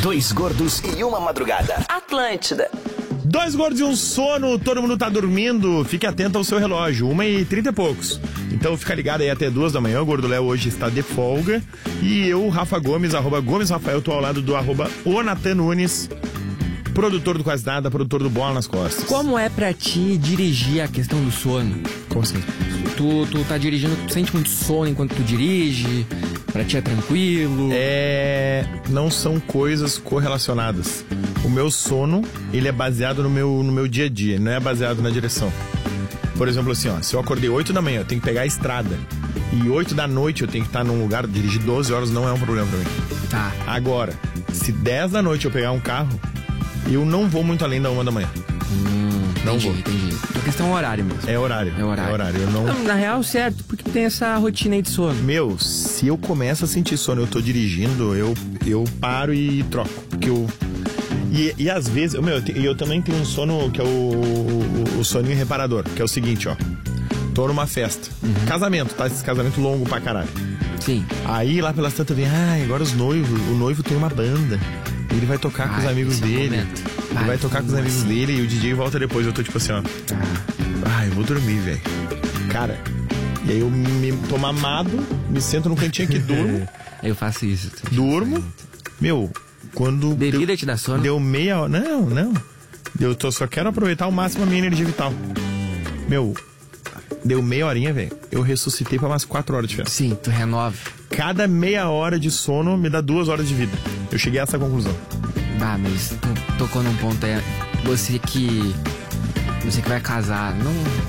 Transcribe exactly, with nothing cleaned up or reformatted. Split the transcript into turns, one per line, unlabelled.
Dois gordos e uma madrugada.
Atlântida.
Dois gordos e um sono, todo mundo tá dormindo. Fique atento ao seu relógio, uma e trinta e poucos. Então fica ligado aí até duas da manhã. O Gordo Léo hoje está de folga. E eu, Rafa Gomes, arroba Gomes Rafael, tô ao lado do arroba Onatan Nunes, produtor do Quase Nada, produtor do Bola nas Costas.
Como é pra ti dirigir a questão do sono?
Como assim?
Tu, tu tá dirigindo, tu sente muito sono enquanto tu dirige? Pra ti é tranquilo?
É... Não são coisas correlacionadas. O meu sono, ele é baseado no meu, no meu dia a dia, não é baseado na direção. Por exemplo, assim, ó, se eu acordei oito da manhã, eu tenho que pegar a estrada. E oito da noite eu tenho que estar num lugar, dirigir doze horas não é um problema pra mim.
Tá.
Agora, se dez da noite eu pegar um carro, eu não vou muito além da uma da manhã.
Hum,
Não
entendi,
vou.
entendi. A questão é horário mesmo.
É horário.
É horário.
É horário. Eu não...
Não, na real, certo, porque tem essa rotina aí de sono.
Meu, se eu começo a sentir sono, eu tô dirigindo, eu, eu paro e troco. Porque eu... E, e às vezes, meu, eu, te, eu também tenho um sono que é o, o, o soninho reparador, que é o seguinte, ó. Tô numa festa. Uhum. Casamento, tá? Esse casamento longo pra caralho.
Sim.
Aí lá pelas tantas vem, ah, agora os noivos, o noivo tem uma banda. Ele vai tocar com os
Ai,
amigos
esse é o
dele.
momento.
Ele
Ai,
vai tocar com os amigos
assim?
dele e o D J volta depois. Eu tô tipo assim, ó. Ai, eu vou dormir, velho. Cara, e aí eu me tô mamado, me sento no cantinho aqui, durmo.
Eu faço isso.
Durmo. Meu, quando.
Bebida
deu,
te dá sono?
Deu meia hora. Não, não. Eu tô, só quero aproveitar ao máximo a minha energia vital. Meu, deu meia horinha, velho. Eu ressuscitei pra umas quatro horas de festa.
Sim, tu renova.
Cada meia hora de sono me dá duas horas de vida. Eu cheguei a essa conclusão.
Ah, mas tu tocou num ponto aí. Você que. Você que vai casar, não.